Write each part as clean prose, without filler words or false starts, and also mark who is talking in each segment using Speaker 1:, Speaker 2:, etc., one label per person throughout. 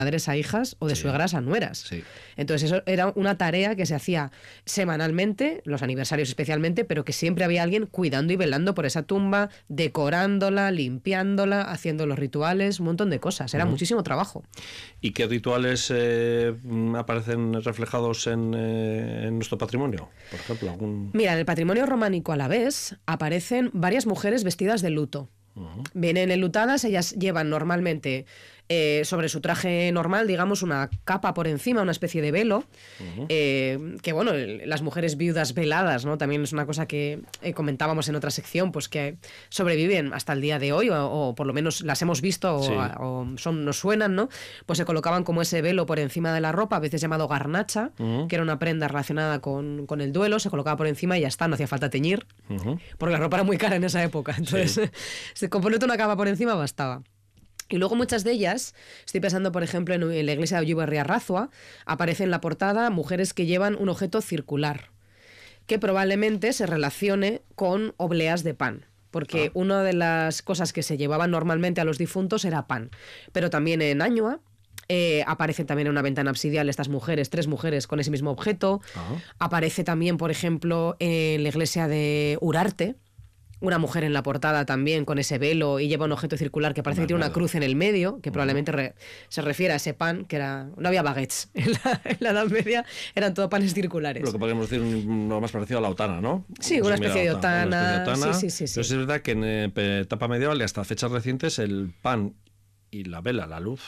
Speaker 1: madres a hijas o de suegras a nueras.
Speaker 2: Sí.
Speaker 1: Entonces eso era una tarea que se hacía semanalmente, los aniversarios especialmente, pero que siempre había alguien cuidando y velando por esa tumba, decorándola, limpiándola, haciendo los rituales, un montón de cosas. Era muchísimo trabajo.
Speaker 2: ¿Y qué rituales aparecen reflejados en nuestro patrimonio? Por ejemplo,
Speaker 1: Mira, en el patrimonio románico a la vez aparecen varias mujeres vestidas de luto. Vienen enlutadas, ellas llevan normalmente sobre su traje normal, digamos, una capa por encima, una especie de velo, que bueno, las mujeres viudas veladas, ¿no? También es una cosa que comentábamos en otra sección, pues que sobreviven hasta el día de hoy, o por lo menos las hemos visto, o nos suenan, ¿no? Pues se colocaban como ese velo por encima de la ropa, a veces llamado garnacha, que era una prenda relacionada con el duelo, se colocaba por encima y ya está, no hacía falta teñir, porque la ropa era muy cara en esa época, entonces con ponerte una capa por encima bastaba. Y luego muchas de ellas, estoy pensando por ejemplo en la iglesia de Ullibarri-Arrazoa, aparece en la portada mujeres que llevan un objeto circular, que probablemente se relacione con obleas de pan. Porque una de las cosas que se llevaban normalmente a los difuntos era pan. Pero también en Añua aparecen también en una ventana absidial estas mujeres, 3 mujeres con ese mismo objeto. Aparece también, por ejemplo, en la iglesia de Urarte, una mujer en la portada también con ese velo y lleva un objeto circular que parece que tiene una cruz en el medio, que probablemente se refiere a ese pan, que era... No había baguettes en la Edad Media, eran todo panes circulares.
Speaker 2: Lo que podemos decir lo más parecido a la otana, ¿no?
Speaker 1: Sí, una especie de otana. Sí.
Speaker 2: Pero es verdad que en etapa medieval y hasta fechas recientes el pan y la vela, la luz,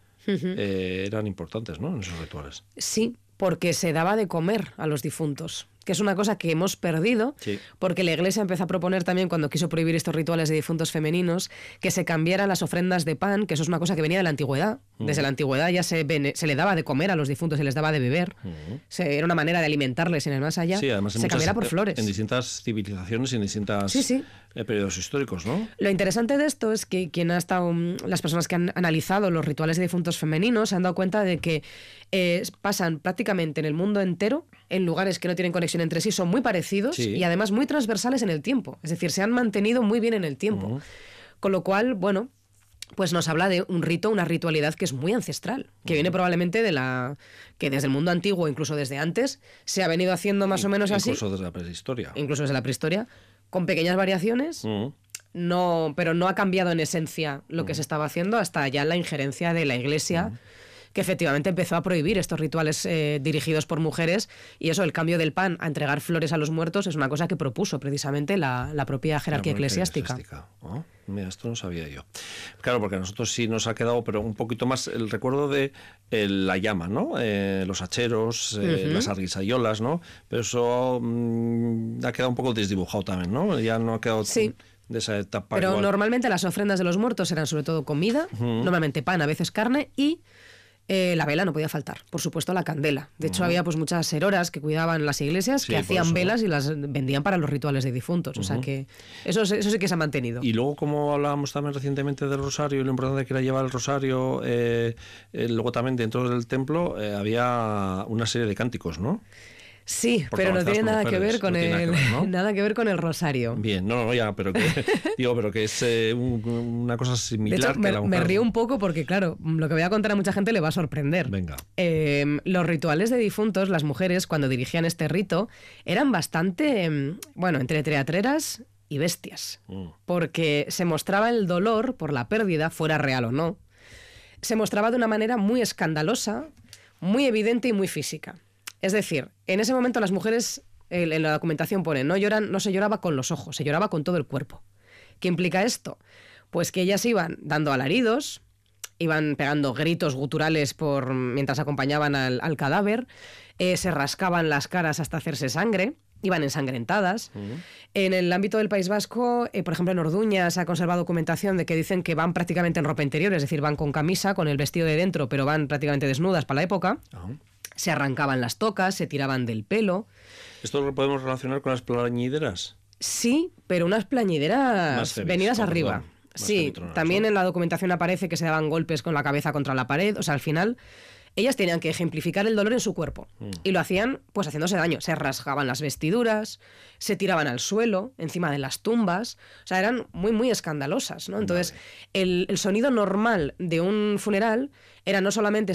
Speaker 2: eran importantes, ¿no? En esos rituales.
Speaker 1: Sí, porque se daba de comer a los difuntos, que es una cosa que hemos perdido, porque la Iglesia empezó a proponer también, cuando quiso prohibir estos rituales de difuntos femeninos, que se cambiaran las ofrendas de pan, que eso es una cosa que venía de la antigüedad. Desde la antigüedad ya se le daba de comer a los difuntos, se les daba de beber. Era una manera de alimentarles, en el más allá.
Speaker 2: Sí, además
Speaker 1: se cambiara por flores.
Speaker 2: En distintas civilizaciones y en distintos periodos históricos, ¿no?
Speaker 1: Lo interesante de esto es que las personas que han analizado los rituales de difuntos femeninos se han dado cuenta de que pasan prácticamente en el mundo entero, en lugares que no tienen conexión entre sí, son muy parecidos y además muy transversales en el tiempo. Es decir, se han mantenido muy bien en el tiempo. Con lo cual, bueno, pues nos habla de un rito, una ritualidad que es muy ancestral, que viene probablemente que desde el mundo antiguo, incluso desde antes, se ha venido haciendo más o menos así.
Speaker 2: Incluso desde la prehistoria.
Speaker 1: Incluso desde la prehistoria, con pequeñas variaciones, pero no ha cambiado en esencia lo que se estaba haciendo hasta ya la injerencia de la Iglesia, que efectivamente empezó a prohibir estos rituales dirigidos por mujeres, y eso, el cambio del pan a entregar flores a los muertos, es una cosa que propuso precisamente la propia jerarquía eclesiástica.
Speaker 2: Oh, mira, esto no sabía yo. Claro, porque a nosotros sí nos ha quedado, pero un poquito más el recuerdo de la llama, ¿no? Los hacheros, las arguisayolas, ¿no? Pero eso ha quedado un poco desdibujado también, ¿no? Ya no ha quedado... de esa etapa.
Speaker 1: Pero
Speaker 2: igual.
Speaker 1: Normalmente las ofrendas de los muertos eran sobre todo comida, normalmente pan, a veces carne, y la vela no podía faltar, por supuesto la candela. De hecho había pues muchas seroras que cuidaban las iglesias, que hacían velas y las vendían para los rituales de difuntos. O sea que eso sí que se ha mantenido.
Speaker 2: Y luego, como hablábamos también recientemente del rosario y lo importante que era llevar el rosario, luego también dentro del templo había una serie de cánticos, ¿no?
Speaker 1: Sí, pero no tiene nada que ver con nada que ver con el rosario.
Speaker 2: Bien, pero que es una cosa similar.
Speaker 1: De hecho,
Speaker 2: que la mujer...
Speaker 1: me río un poco porque, claro, lo que voy a contar a mucha gente le va a sorprender.
Speaker 2: Venga.
Speaker 1: Los rituales de difuntos, las mujeres, cuando dirigían este rito, eran bastante, entre teatreras y bestias. Porque se mostraba el dolor por la pérdida, fuera real o no. Se mostraba de una manera muy escandalosa, muy evidente y muy física. Es decir, en ese momento las mujeres, en la documentación pone, no se lloraba con los ojos, se lloraba con todo el cuerpo. ¿Qué implica esto? Pues que ellas iban dando alaridos, iban pegando gritos guturales mientras acompañaban al cadáver, se rascaban las caras hasta hacerse sangre, iban ensangrentadas. En el ámbito del País Vasco, por ejemplo en Orduña, se ha conservado documentación de que dicen que van prácticamente en ropa interior, es decir, van con camisa, con el vestido de dentro, pero van prácticamente desnudas para la época. Se arrancaban las tocas, se tiraban del pelo.
Speaker 2: ¿Esto lo podemos relacionar con las plañideras?
Speaker 1: Sí, pero unas plañideras venidas arriba. Sí, también en la documentación aparece que se daban golpes con la cabeza contra la pared. O sea, al final, ellas tenían que ejemplificar el dolor en su cuerpo. Y lo hacían, pues, haciéndose daño. Se rasgaban las vestiduras, se tiraban al suelo, encima de las tumbas. O sea, eran muy, muy escandalosas, ¿no? Entonces, el sonido normal de un funeral era no solamente